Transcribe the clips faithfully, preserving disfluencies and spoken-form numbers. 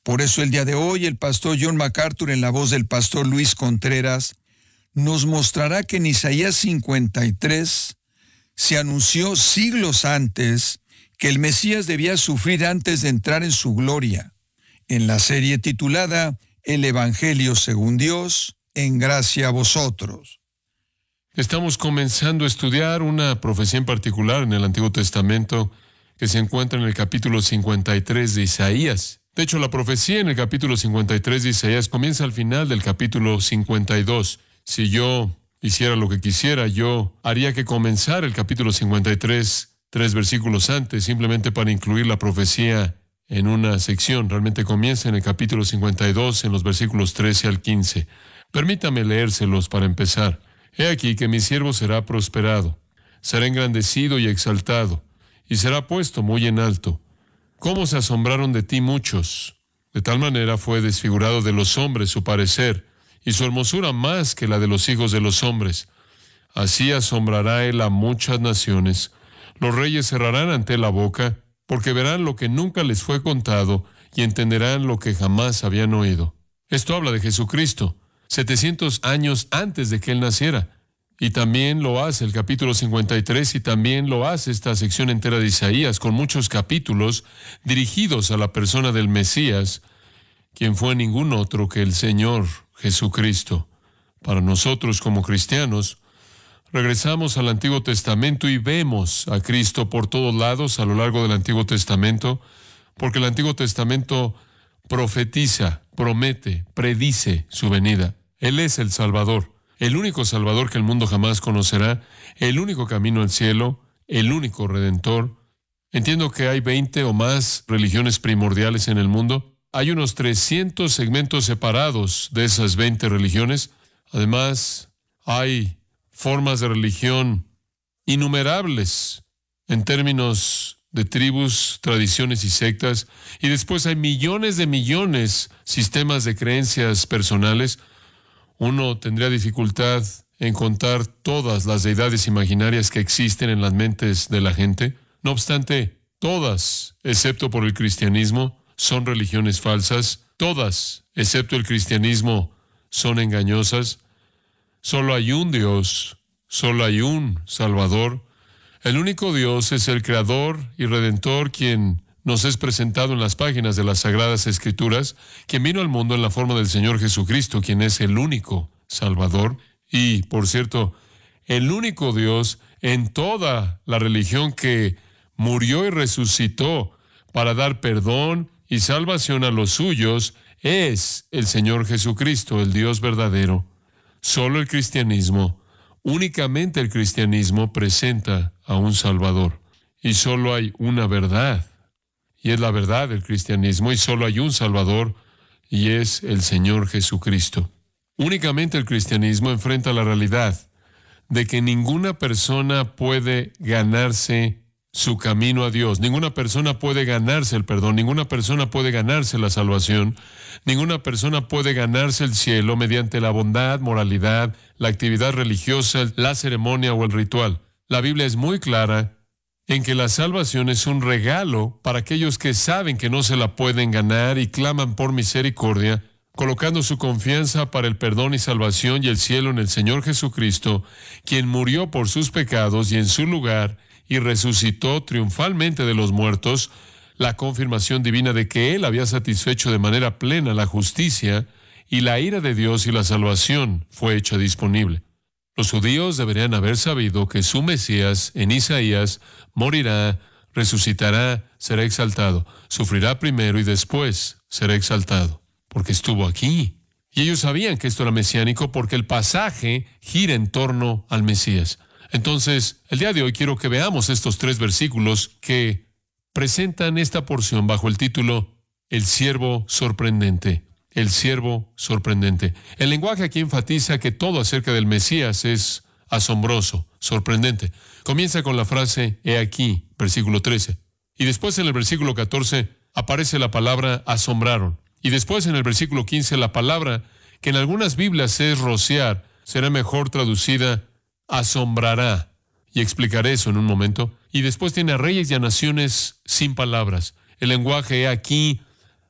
Por eso el día de hoy el pastor John MacArthur, en la voz del pastor Luis Contreras, nos mostrará que en Isaías cincuenta y tres se anunció siglos antes que el Mesías debía sufrir antes de entrar en su gloria, en la serie titulada El Evangelio según Dios, en gracia a vosotros. Estamos comenzando a estudiar una profecía en particular en el Antiguo Testamento que se encuentra en el capítulo cincuenta y tres de Isaías. De hecho, la profecía en el capítulo cincuenta y tres de Isaías comienza al final del capítulo cincuenta y dos. Si yo hiciera lo que quisiera, yo haría que comenzara el capítulo cincuenta y tres, tres versículos antes, simplemente para incluir la profecía en una sección. Realmente comienza en el capítulo cincuenta y dos, en los versículos trece al quince. Permítame leérselos para empezar. He aquí que mi siervo será prosperado, será engrandecido y exaltado, y será puesto muy en alto. ¿Cómo se asombraron de ti muchos? De tal manera fue desfigurado de los hombres su parecer, y su hermosura más que la de los hijos de los hombres. Así asombrará él a muchas naciones. Los reyes cerrarán ante él la boca, porque verán lo que nunca les fue contado, y entenderán lo que jamás habían oído. Esto habla de Jesucristo, setecientos años antes de que él naciera. Y también lo hace el capítulo cincuenta y tres, y también lo hace esta sección entera de Isaías, con muchos capítulos dirigidos a la persona del Mesías, quien fue ningún otro que el Señor Jesucristo. Para nosotros como cristianos, regresamos al Antiguo Testamento y vemos a Cristo por todos lados a lo largo del Antiguo Testamento, porque el Antiguo Testamento profetiza, promete, predice su venida. Él es el Salvador, el único Salvador que el mundo jamás conocerá, el único camino al cielo, el único Redentor. Entiendo que hay veinte o más religiones primordiales en el mundo. Hay unos trescientos segmentos separados de esas veinte religiones. Además, hay formas de religión innumerables en términos de tribus, tradiciones y sectas. Y después hay millones de millones sistemas de creencias personales. Uno tendría dificultad en contar todas las deidades imaginarias que existen en las mentes de la gente. No obstante, todas, excepto por el cristianismo, son religiones falsas. Todas, excepto el cristianismo, son engañosas. Solo hay un Dios, solo hay un Salvador. El único Dios es el Creador y Redentor, quien nos es presentado en las páginas de las Sagradas Escrituras, quien vino al mundo en la forma del Señor Jesucristo, quien es el único Salvador. Y, por cierto, el único Dios en toda la religión que murió y resucitó para dar perdón y salvación a los suyos es el Señor Jesucristo, el Dios verdadero. Solo el cristianismo, únicamente el cristianismo presenta a un Salvador. Y solo hay una verdad, y es la verdad del cristianismo, y solo hay un Salvador, y es el Señor Jesucristo. Únicamente el cristianismo enfrenta la realidad de que ninguna persona puede ganarse su camino a Dios. Ninguna persona puede ganarse el perdón, ninguna persona puede ganarse la salvación, ninguna persona puede ganarse el cielo mediante la bondad, moralidad, la actividad religiosa, la ceremonia o el ritual. La Biblia es muy clara en que la salvación es un regalo para aquellos que saben que no se la pueden ganar y claman por misericordia, colocando su confianza para el perdón y salvación y el cielo en el Señor Jesucristo, quien murió por sus pecados y en su lugar y resucitó triunfalmente de los muertos, la confirmación divina de que Él había satisfecho de manera plena la justicia y la ira de Dios y la salvación fue hecha disponible. Los judíos deberían haber sabido que su Mesías, en Isaías, morirá, resucitará, será exaltado, sufrirá primero y después será exaltado, porque estuvo aquí. Y ellos sabían que esto era mesiánico porque el pasaje gira en torno al Mesías. Entonces, el día de hoy quiero que veamos estos tres versículos que presentan esta porción bajo el título El siervo sorprendente. El siervo sorprendente. El lenguaje aquí enfatiza que todo acerca del Mesías es asombroso, sorprendente. Comienza con la frase, he aquí, versículo trece. Y después en el versículo catorce aparece la palabra asombraron. Y después en el versículo quince la palabra que en algunas Biblias es rociar, será mejor traducida asombrará. Y explicaré eso en un momento. Y después tiene a reyes y a naciones sin palabras. El lenguaje he aquí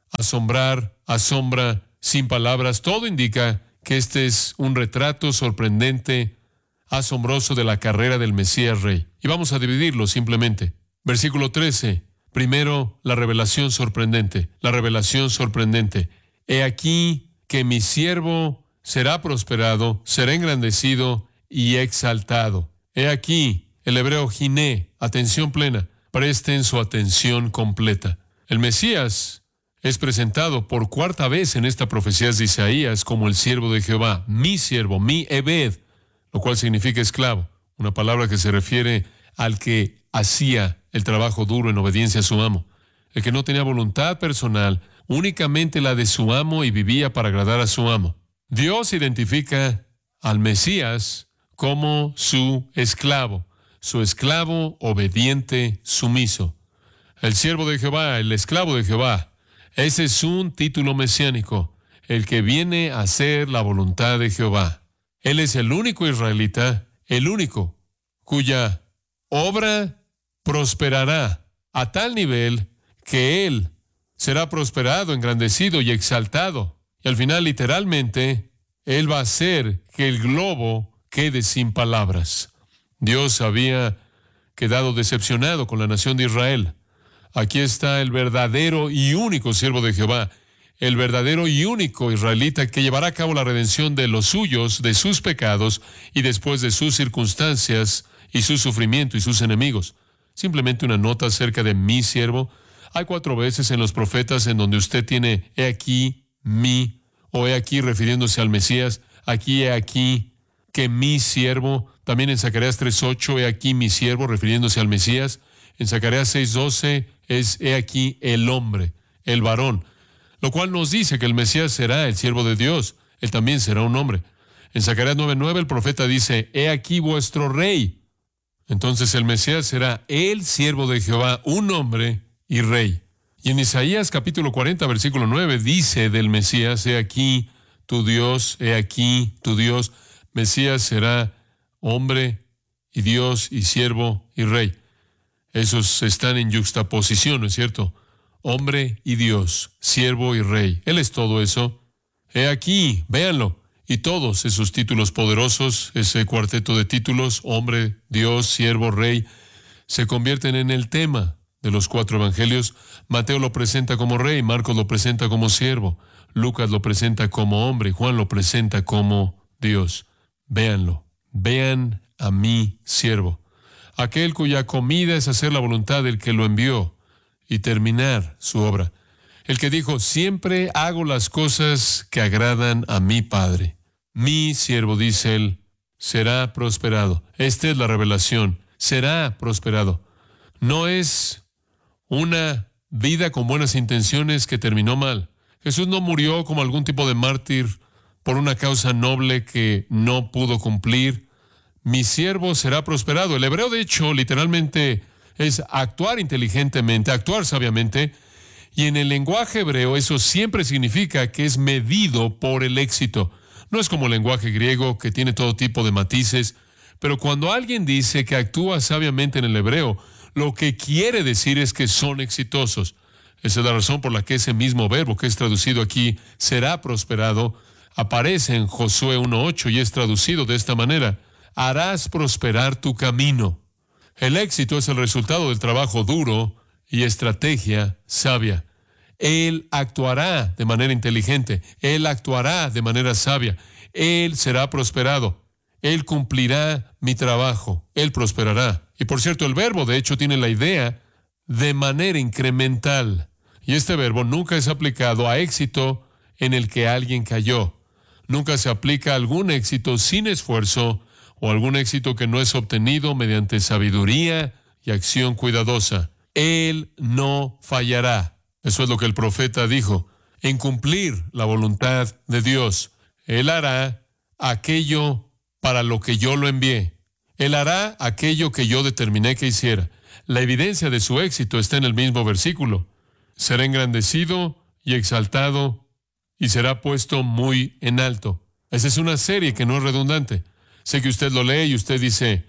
asombrar, asombra, sin palabras. Todo indica que este es un retrato sorprendente, asombroso de la carrera del Mesías Rey. Y vamos a dividirlo simplemente. Versículo trece. Primero, la revelación sorprendente. La revelación sorprendente. He aquí que mi siervo será prosperado, será engrandecido y exaltado. He aquí, el hebreo giné, atención plena. Presten su atención completa. El Mesías es presentado por cuarta vez en esta profecía de Isaías como el siervo de Jehová, mi siervo, mi Ebed, lo cual significa esclavo, una palabra que se refiere al que hacía el trabajo duro en obediencia a su amo, el que no tenía voluntad personal, únicamente la de su amo y vivía para agradar a su amo. Dios identifica al Mesías como su esclavo, su esclavo obediente, sumiso. El siervo de Jehová, el esclavo de Jehová, ese es un título mesiánico, el que viene a hacer la voluntad de Jehová. Él es el único israelita, el único, cuya obra prosperará a tal nivel que él será prosperado, engrandecido y exaltado. Y al final, literalmente, él va a hacer que el globo quede sin palabras. Dios había quedado decepcionado con la nación de Israel. Aquí está el verdadero y único siervo de Jehová, el verdadero y único israelita que llevará a cabo la redención de los suyos, de sus pecados y después de sus circunstancias y su sufrimiento y sus enemigos. Simplemente una nota acerca de mi siervo. Hay cuatro veces en los profetas en donde usted tiene he aquí, mi, o he aquí refiriéndose al Mesías, aquí he aquí que mi siervo. También en Zacarías tres ocho, he aquí mi siervo, refiriéndose al Mesías. En Zacarías seis doce es he aquí el hombre, el varón, lo cual nos dice que el Mesías será el siervo de Dios. Él también será un hombre. En Zacarías nueve nueve el profeta dice, he aquí vuestro rey. Entonces el Mesías será el siervo de Jehová, un hombre y rey. Y en Isaías capítulo cuarenta, versículo nueve, dice del Mesías, he aquí tu Dios, he aquí tu Dios. Mesías será hombre y Dios y siervo y rey. Esos están en yuxtaposición, ¿no es cierto? Hombre y Dios, siervo y rey. Él es todo eso. He aquí, véanlo. Y todos esos títulos poderosos, ese cuarteto de títulos, hombre, Dios, siervo, rey, se convierten en el tema de los cuatro evangelios. Mateo lo presenta como rey, Marcos lo presenta como siervo, Lucas lo presenta como hombre, Juan lo presenta como Dios. Véanlo, vean a mi siervo, aquel cuya comida es hacer la voluntad del que lo envió y terminar su obra. El que dijo, siempre hago las cosas que agradan a mi Padre. Mi siervo, dice él, será prosperado. Esta es la revelación. Será prosperado. No es una vida con buenas intenciones que terminó mal. Jesús no murió como algún tipo de mártir por una causa noble que no pudo cumplir. Mi siervo será prosperado. El hebreo, de hecho, literalmente es actuar inteligentemente, actuar sabiamente. Y en el lenguaje hebreo eso siempre significa que es medido por el éxito. No es como el lenguaje griego que tiene todo tipo de matices, pero cuando alguien dice que actúa sabiamente en el hebreo, lo que quiere decir es que son exitosos. Esa es la razón por la que ese mismo verbo que es traducido aquí, será prosperado, aparece en Josué uno ocho y es traducido de esta manera: harás prosperar tu camino. El éxito es el resultado del trabajo duro y estrategia sabia. Él actuará de manera inteligente. Él actuará de manera sabia. Él será prosperado. Él cumplirá mi trabajo. Él prosperará. Y por cierto, el verbo de hecho tiene la idea de manera incremental. Y este verbo nunca es aplicado a éxito en el que alguien cayó. Nunca se aplica a algún éxito sin esfuerzo o algún éxito que no es obtenido mediante sabiduría y acción cuidadosa. Él no fallará. Eso es lo que el profeta dijo, en cumplir la voluntad de Dios. Él hará aquello para lo que yo lo envié. Él hará aquello que yo determiné que hiciera. La evidencia de su éxito está en el mismo versículo. Será engrandecido y exaltado y será puesto muy en alto. Esa es una serie que no es redundante. Sé que usted lo lee y usted dice,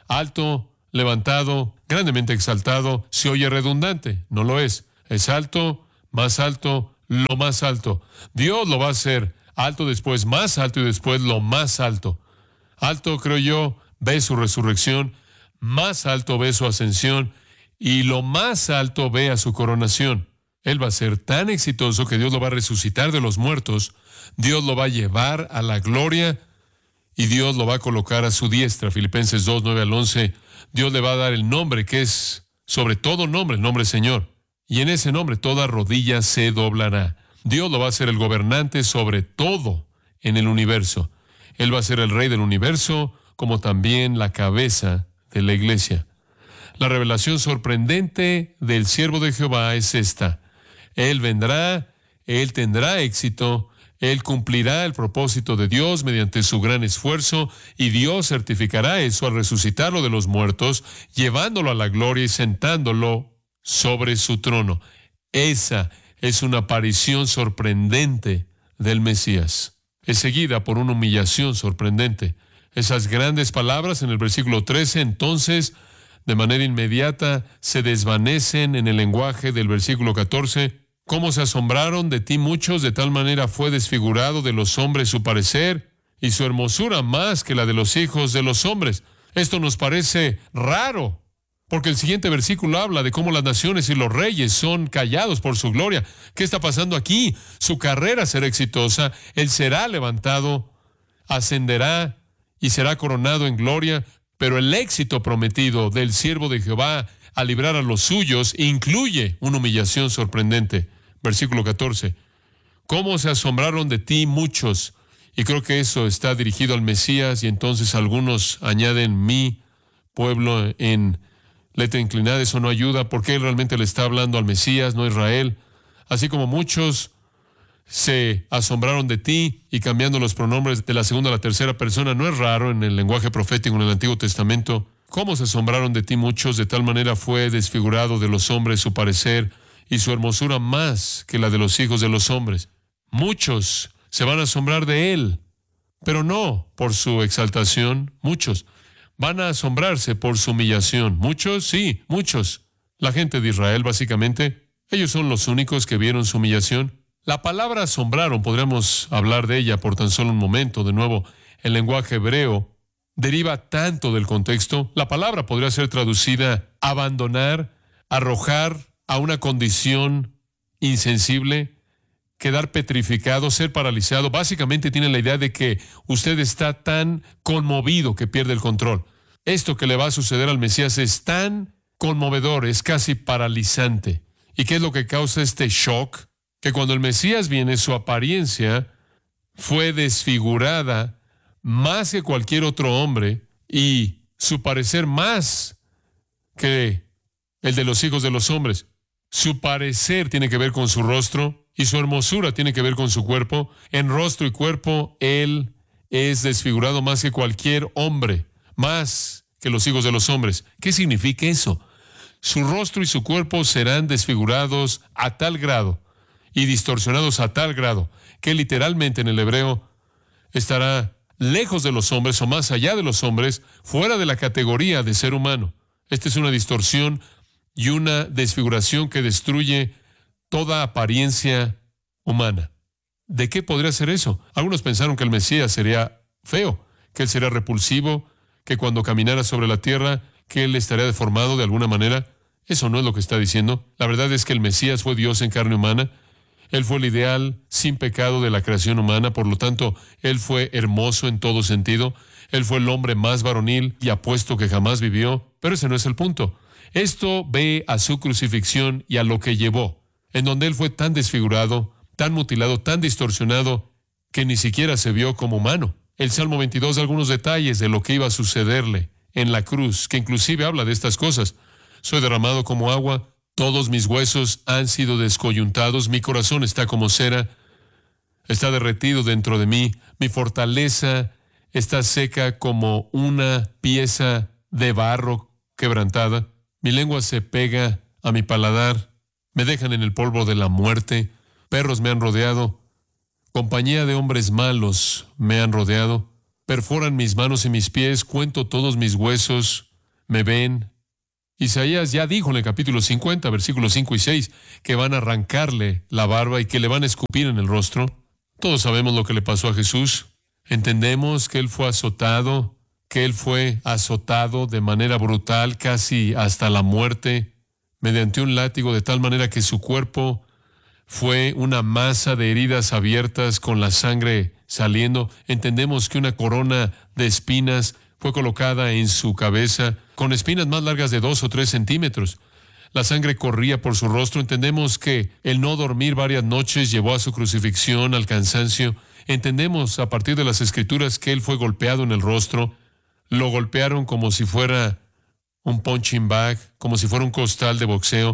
alto, levantado, grandemente exaltado, se oye redundante. No lo es. Es alto, más alto, lo más alto. Dios lo va a hacer alto, después más alto y después lo más alto. Alto, creo yo, ve su resurrección, más alto ve su ascensión y lo más alto ve a su coronación. Él va a ser tan exitoso que Dios lo va a resucitar de los muertos, Dios lo va a llevar a la gloria y Dios lo va a colocar a su diestra. Filipenses dos, nueve al once. Dios le va a dar el nombre que es sobre todo nombre, el nombre Señor. Y en ese nombre toda rodilla se doblará. Dios lo va a hacer el gobernante sobre todo en el universo. Él va a ser el rey del universo, como también la cabeza de la iglesia. La revelación sorprendente del siervo de Jehová es esta: Él vendrá, Él tendrá éxito, Él cumplirá el propósito de Dios mediante su gran esfuerzo, y Dios certificará eso al resucitarlo de los muertos, llevándolo a la gloria y sentándolo sobre su trono. Esa es una aparición sorprendente del Mesías. Es seguida por una humillación sorprendente. Esas grandes palabras en el versículo trece, entonces, de manera inmediata, se desvanecen en el lenguaje del versículo catorce. Cómo se asombraron de ti muchos, de tal manera fue desfigurado de los hombres su parecer, y su hermosura más que la de los hijos de los hombres. Esto nos parece raro, porque el siguiente versículo habla de cómo las naciones y los reyes son callados por su gloria. ¿Qué está pasando aquí? Su carrera será exitosa, él será levantado, ascenderá y será coronado en gloria, pero el éxito prometido del siervo de Jehová a librar a los suyos incluye una humillación sorprendente. Versículo catorce. ¿Cómo se asombraron de ti muchos? Y creo que eso está dirigido al Mesías, y entonces algunos añaden mi pueblo en letra inclinada. Eso no ayuda, porque él realmente le está hablando al Mesías, no a Israel. Así como muchos se asombraron de ti, y cambiando los pronombres de la segunda a la tercera persona, no es raro en el lenguaje profético en el Antiguo Testamento. ¿Cómo se asombraron de ti muchos? De tal manera fue desfigurado de los hombres su parecer, y su hermosura más que la de los hijos de los hombres. Muchos se van a asombrar de él, pero no por su exaltación. Muchos van a asombrarse por su humillación. Muchos, sí, muchos. La gente de Israel, básicamente, ellos son los únicos que vieron su humillación. La palabra asombraron, podríamos hablar de ella por tan solo un momento. De nuevo, el lenguaje hebreo deriva tanto del contexto. La palabra podría ser traducida abandonar, arrojar a una condición insensible, quedar petrificado, ser paralizado. Básicamente tiene la idea de que usted está tan conmovido que pierde el control. Esto que le va a suceder al Mesías es tan conmovedor, es casi paralizante. ¿Y qué es lo que causa este shock? Que cuando el Mesías viene, su apariencia fue desfigurada más que cualquier otro hombre, y su parecer más que el de los hijos de los hombres. Su parecer tiene que ver con su rostro, y su hermosura tiene que ver con su cuerpo. En rostro y cuerpo, él es desfigurado más que cualquier hombre, más que los hijos de los hombres. ¿Qué significa eso? Su rostro y su cuerpo serán desfigurados a tal grado y distorsionados a tal grado que literalmente en el hebreo estará lejos de los hombres o más allá de los hombres, fuera de la categoría de ser humano. Esta es una distorsión y una desfiguración que destruye toda apariencia humana. ¿De qué podría ser eso? Algunos pensaron que el Mesías sería feo, que él sería repulsivo, que cuando caminara sobre la tierra, que él estaría deformado de alguna manera. Eso no es lo que está diciendo. La verdad es que el Mesías fue Dios en carne humana. Él fue el ideal sin pecado de la creación humana, por lo tanto, él fue hermoso en todo sentido. Él fue el hombre más varonil y apuesto que jamás vivió, pero ese no es el punto. Esto ve a su crucifixión y a lo que llevó, en donde él fue tan desfigurado, tan mutilado, tan distorsionado, que ni siquiera se vio como humano. El Salmo veintidós da algunos detalles de lo que iba a sucederle en la cruz, que inclusive habla de estas cosas. Soy derramado como agua, todos mis huesos han sido descoyuntados, mi corazón está como cera, está derretido dentro de mí, mi fortaleza está seca como una pieza de barro quebrantada, mi lengua se pega a mi paladar, me dejan en el polvo de la muerte, perros me han rodeado, compañía de hombres malos me han rodeado, perforan mis manos y mis pies, cuento todos mis huesos, me ven Isaías ya dijo en el capítulo cincuenta, versículos cinco y seis, que van a arrancarle la barba y que le van a escupir en el rostro. Todos sabemos lo que le pasó a Jesús. Entendemos que Él fue azotado, que Él fue azotado de manera brutal, casi hasta la muerte, mediante un látigo, de tal manera que su cuerpo fue una masa de heridas abiertas con la sangre saliendo. Entendemos que una corona de espinas fue colocada en su cabeza, con espinas más largas de dos o tres centímetros. La sangre corría por su rostro. Entendemos que el no dormir varias noches llevó a su crucifixión, al cansancio. Entendemos a partir de las Escrituras que Él fue golpeado en el rostro. Lo golpearon como si fuera un punching bag, como si fuera un costal de boxeo.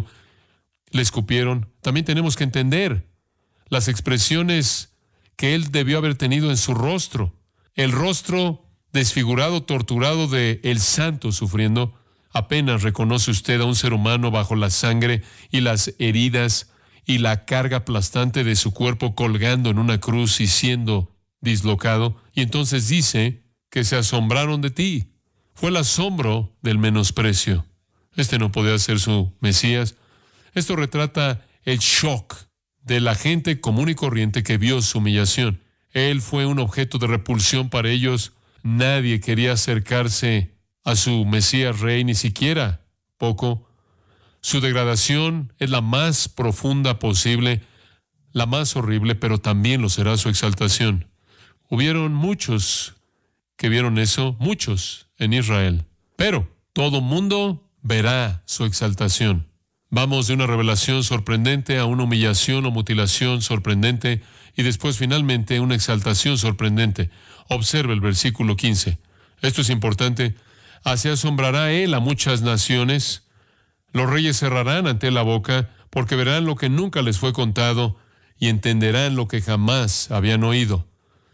Le escupieron. También tenemos que entender las expresiones que Él debió haber tenido en su rostro. El rostro desfigurado, torturado de el santo sufriendo. Apenas reconoce usted a un ser humano bajo la sangre y las heridas y la carga aplastante de su cuerpo colgando en una cruz y siendo dislocado. Y entonces dice que se asombraron de ti. Fue el asombro del menosprecio. Este no podía ser su Mesías. Esto retrata el shock de la gente común y corriente que vio su humillación. Él fue un objeto de repulsión para ellos. Nadie quería acercarse a su Mesías Rey, ni siquiera poco. Su degradación es la más profunda posible, la más horrible, pero también lo será su exaltación. Hubieron muchos que vieron eso, muchos en Israel. Pero todo mundo verá su exaltación. Vamos de una revelación sorprendente a una humillación o mutilación sorprendente y después finalmente una exaltación sorprendente. Observe el versículo quince. Esto es importante. Así asombrará Él a muchas naciones. Los reyes cerrarán ante Él la boca, porque verán lo que nunca les fue contado y entenderán lo que jamás habían oído.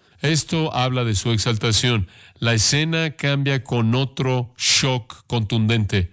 Esto habla de su exaltación. La escena cambia con otro shock contundente.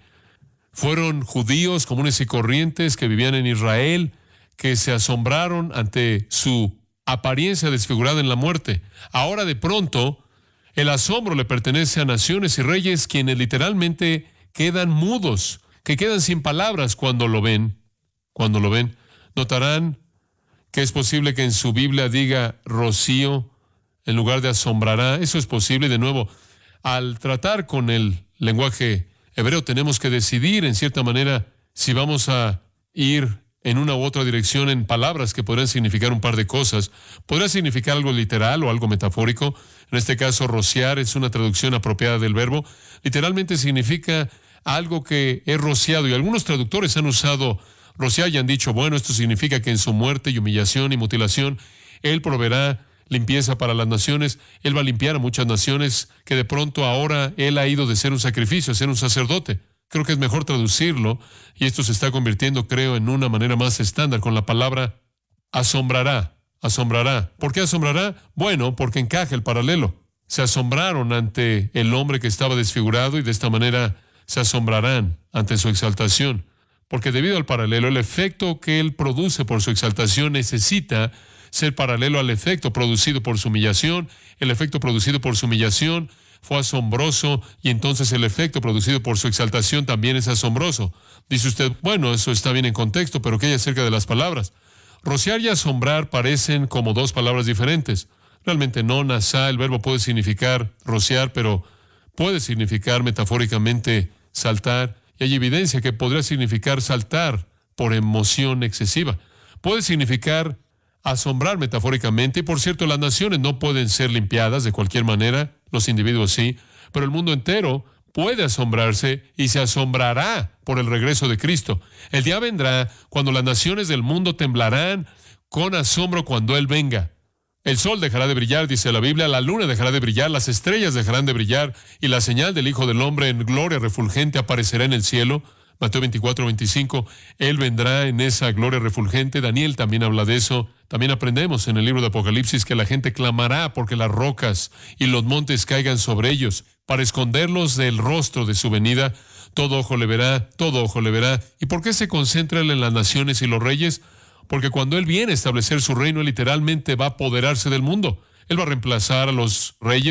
Fueron judíos comunes y corrientes que vivían en Israel, que se asombraron ante su apariencia desfigurada en la muerte. Ahora de pronto, el asombro le pertenece a naciones y reyes quienes literalmente quedan mudos, que quedan sin palabras cuando lo ven. Cuando lo ven, notarán que es posible que en su Biblia diga rocío en lugar de asombrará. Eso es posible. De nuevo, al tratar con el lenguaje hebreo tenemos que decidir en cierta manera si vamos a ir en una u otra dirección en palabras que podrían significar un par de cosas. Podría significar algo literal o algo metafórico. En este caso, rociar es una traducción apropiada del verbo. Literalmente significa algo que es rociado, y algunos traductores han usado rociar y han dicho, bueno, esto significa que en su muerte y humillación y mutilación, Él proveerá limpieza para las naciones. Él va a limpiar a muchas naciones que de pronto ahora Él ha ido de ser un sacrificio a ser un sacerdote. Creo que es mejor traducirlo, y esto se está convirtiendo, creo, en una manera más estándar con la palabra asombrará, asombrará. ¿Por qué asombrará? Bueno, porque encaja el paralelo. Se asombraron ante el hombre que estaba desfigurado y de esta manera se asombrarán ante su exaltación. Porque debido al paralelo, el efecto que Él produce por su exaltación necesita ser paralelo al efecto producido por su humillación. El efecto producido por su humillación fue asombroso, y entonces el efecto producido por su exaltación también es asombroso. Dice usted, bueno, eso está bien en contexto, pero ¿qué hay acerca de las palabras? Rociar y asombrar parecen como dos palabras diferentes. Realmente no, nasá, el verbo puede significar rociar, pero puede significar metafóricamente saltar, y hay evidencia que podría significar saltar por emoción excesiva. Puede significar asombrar metafóricamente, y por cierto, las naciones no pueden ser limpiadas de cualquier manera, los individuos sí, pero el mundo entero puede asombrarse y se asombrará por el regreso de Cristo. El día vendrá cuando las naciones del mundo temblarán con asombro cuando Él venga. El sol dejará de brillar, dice la Biblia, la luna dejará de brillar, las estrellas dejarán de brillar, y la señal del Hijo del Hombre en gloria refulgente aparecerá en el cielo. Mateo veinticuatro, veinticinco, Él vendrá en esa gloria refulgente. Daniel también habla de eso. También aprendemos en el libro de Apocalipsis que la gente clamará porque las rocas y los montes caigan sobre ellos para esconderlos del rostro de su venida. Todo ojo le verá, todo ojo le verá. ¿Y por qué se concentra Él en las naciones y los reyes? Porque cuando Él viene a establecer su reino, Él literalmente va a apoderarse del mundo. Él va a reemplazar a los reyes.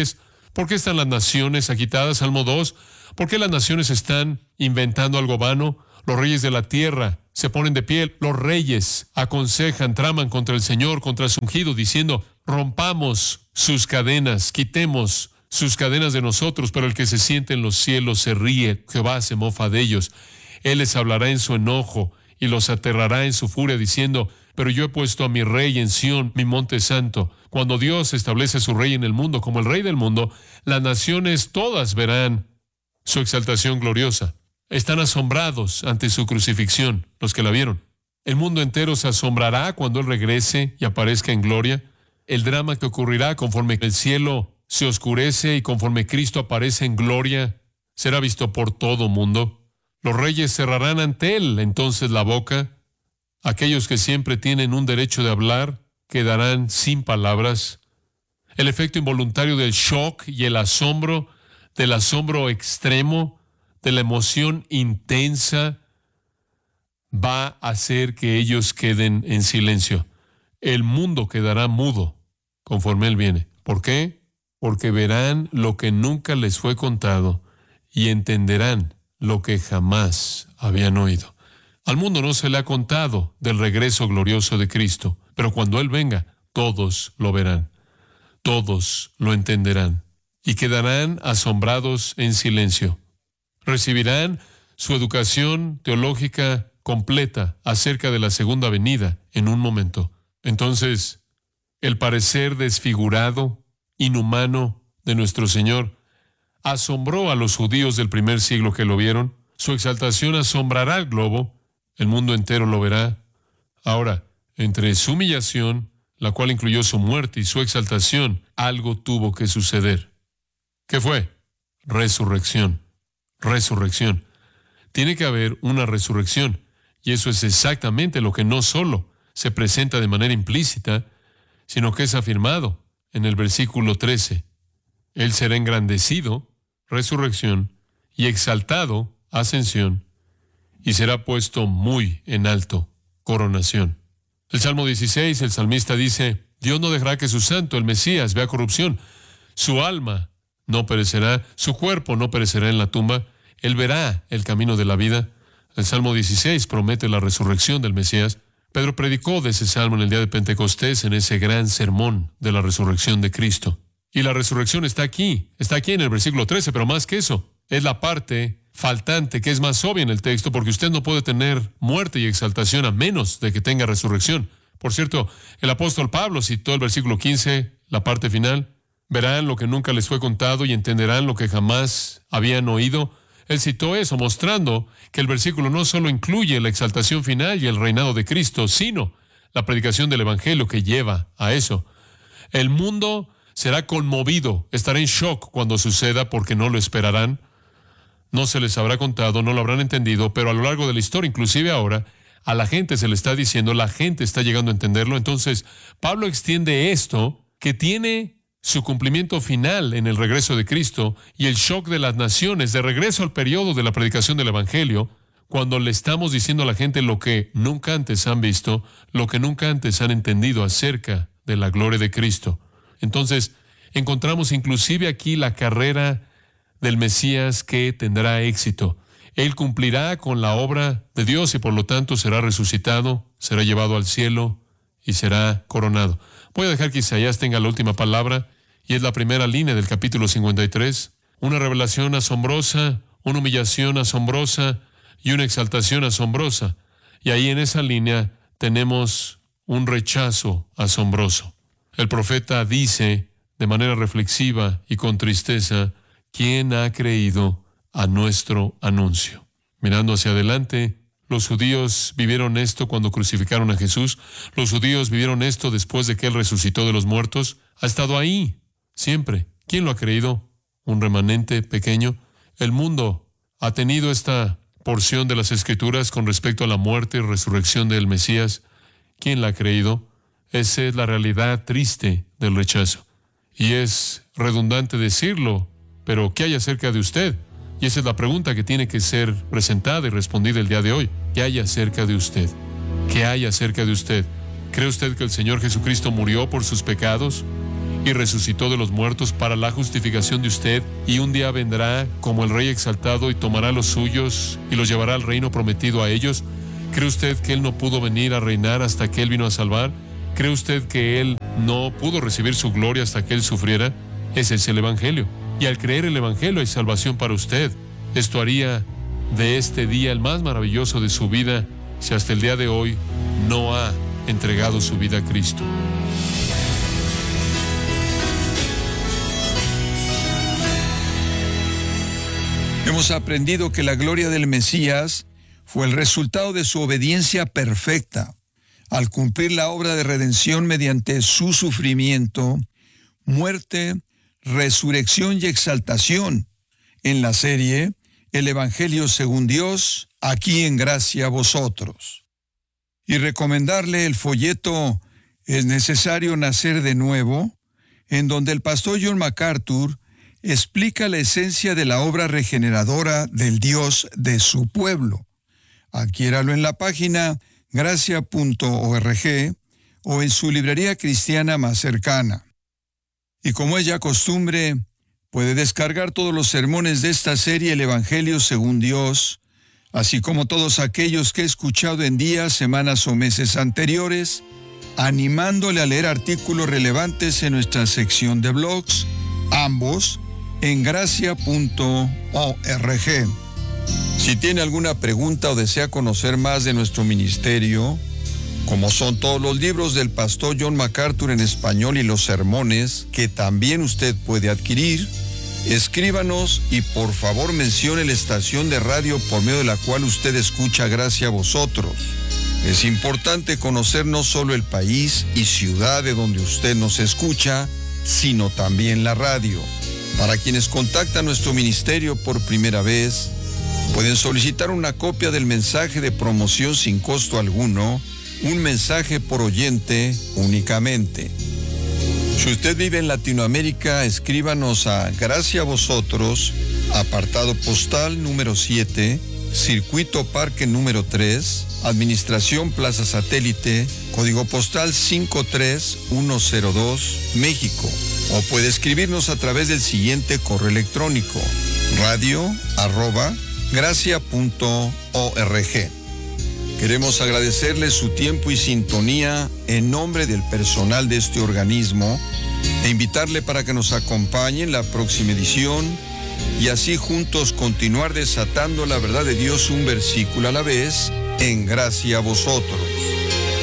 ¿Por qué están las naciones agitadas? Salmo dos. ¿Por qué las naciones están inventando algo vano? Los reyes de la tierra se ponen de pie. Los reyes aconsejan, traman contra el Señor, contra su ungido, diciendo, rompamos sus cadenas, quitemos sus cadenas de nosotros. Pero el que se siente en los cielos se ríe. Jehová se mofa de ellos. Él les hablará en su enojo y los aterrará en su furia, diciendo, pero yo he puesto a mi rey en Sión, mi monte santo. Cuando Dios establece su rey en el mundo, como el rey del mundo, las naciones todas verán su exaltación gloriosa. Están asombrados ante su crucifixión, los que la vieron. El mundo entero se asombrará cuando Él regrese y aparezca en gloria. El drama que ocurrirá conforme el cielo se oscurece y conforme Cristo aparece en gloria, será visto por todo mundo. Los reyes cerrarán ante Él entonces la boca. Aquellos que siempre tienen un derecho de hablar quedarán sin palabras. El efecto involuntario del shock y el asombro, del asombro extremo, de la emoción intensa, va a hacer que ellos queden en silencio. El mundo quedará mudo conforme Él viene. ¿Por qué? Porque verán lo que nunca les fue contado y entenderán lo que jamás habían oído. Al mundo no se le ha contado del regreso glorioso de Cristo, pero cuando Él venga, todos lo verán, todos lo entenderán y quedarán asombrados en silencio. Recibirán su educación teológica completa acerca de la segunda venida en un momento. Entonces, el parecer desfigurado, inhumano de nuestro Señor asombró a los judíos del primer siglo que lo vieron. Su exaltación asombrará al globo. El mundo entero lo verá. Ahora, entre su humillación, la cual incluyó su muerte, y su exaltación, algo tuvo que suceder. ¿Qué fue? Resurrección. Resurrección. Tiene que haber una resurrección. Y eso es exactamente lo que no solo se presenta de manera implícita, sino que es afirmado en el versículo trece. Él será engrandecido, resurrección, y exaltado, ascensión, y será puesto muy en alto, coronación. El Salmo dieciséis, el salmista dice, Dios no dejará que su santo, el Mesías, vea corrupción. Su alma no perecerá, su cuerpo no perecerá en la tumba. Él verá el camino de la vida. El Salmo dieciséis promete la resurrección del Mesías. Pedro predicó de ese salmo en el día de Pentecostés, en ese gran sermón de la resurrección de Cristo. Y la resurrección está aquí, está aquí en el versículo trece, pero más que eso, es la parte faltante que es más obvia en el texto, porque usted no puede tener muerte y exaltación a menos de que tenga resurrección. Por cierto, el apóstol Pablo citó el versículo quince, la parte final. Verán lo que nunca les fue contado y entenderán lo que jamás habían oído. Él citó eso, mostrando que el versículo no solo incluye la exaltación final y el reinado de Cristo, sino la predicación del evangelio que lleva a eso. El mundo será conmovido, estará en shock cuando suceda porque no lo esperarán. No se les habrá contado, no lo habrán entendido, pero a lo largo de la historia, inclusive ahora, a la gente se le está diciendo, la gente está llegando a entenderlo. Entonces, Pablo extiende esto que tiene su cumplimiento final en el regreso de Cristo y el shock de las naciones, de regreso al periodo de la predicación del evangelio, cuando le estamos diciendo a la gente lo que nunca antes han visto, lo que nunca antes han entendido acerca de la gloria de Cristo. Entonces, encontramos inclusive aquí la carrera del Mesías que tendrá éxito. Él cumplirá con la obra de Dios y por lo tanto será resucitado, será llevado al cielo y será coronado. Voy a dejar que Isaías tenga la última palabra y es la primera línea del capítulo cincuenta y tres. Una revelación asombrosa, una humillación asombrosa y una exaltación asombrosa. Y ahí en esa línea tenemos un rechazo asombroso. El profeta dice de manera reflexiva y con tristeza, ¿quién ha creído a nuestro anuncio? Mirando hacia adelante, los judíos vivieron esto cuando crucificaron a Jesús. Los judíos vivieron esto después de que Él resucitó de los muertos. Ha estado ahí, siempre. ¿Quién lo ha creído? Un remanente pequeño. El mundo ha tenido esta porción de las Escrituras con respecto a la muerte y resurrección del Mesías. ¿Quién la ha creído? Esa es la realidad triste del rechazo. Y es redundante decirlo, pero ¿qué hay acerca de usted? Y esa es la pregunta que tiene que ser presentada y respondida el día de hoy. ¿Qué hay acerca de usted? ¿Qué hay acerca de usted? ¿Cree usted que el Señor Jesucristo murió por sus pecados? y resucitó de los muertos para la justificación de usted, y un día vendrá como el Rey exaltado y tomará los suyos y los llevará al reino prometido a ellos? ¿Cree usted que Él no pudo venir a reinar hasta que Él vino a salvar? ¿Cree usted que Él no pudo recibir su gloria hasta que Él sufriera? Ese es el Evangelio. Y al creer el Evangelio hay salvación para usted. Esto haría de este día el más maravilloso de su vida si hasta el día de hoy no ha entregado su vida a Cristo. Hemos aprendido que la gloria del Mesías fue el resultado de su obediencia perfecta al cumplir la obra de redención mediante su sufrimiento, muerte, resurrección y exaltación en la serie El Evangelio según Dios, aquí en Gracia a Vosotros. Y recomendarle el folleto Es necesario nacer de nuevo, en donde el pastor John MacArthur explica la esencia de la obra regeneradora del Dios de su pueblo. Adquiéralo en la página gracia punto org o en su librería cristiana más cercana. Y como es ya costumbre, puede descargar todos los sermones de esta serie El Evangelio según Dios, así como todos aquellos que he escuchado en días, semanas o meses anteriores, animándole a leer artículos relevantes en nuestra sección de blogs, ambos en gracia punto org. Si tiene alguna pregunta o desea conocer más de nuestro ministerio, como son todos los libros del pastor John MacArthur en español y los sermones que también usted puede adquirir, escríbanos y por favor mencione la estación de radio por medio de la cual usted escucha Gracia a Vosotros. Es importante conocer no solo el país y ciudad de donde usted nos escucha, sino también la radio. Para quienes contactan nuestro ministerio por primera vez, pueden solicitar una copia del mensaje de promoción sin costo alguno, un mensaje por oyente únicamente. Si usted vive en Latinoamérica, escríbanos a Gracia a Vosotros, apartado postal número siete, Circuito Parque número tres, Administración Plaza Satélite, código postal cinco tres uno cero dos, México. O puede escribirnos a través del siguiente correo electrónico, radio arroba gracia punto org. Queremos agradecerle su tiempo y sintonía en nombre del personal de este organismo e invitarle para que nos acompañe en la próxima edición y así juntos continuar desatando la verdad de Dios un versículo a la vez en Gracia a Vosotros.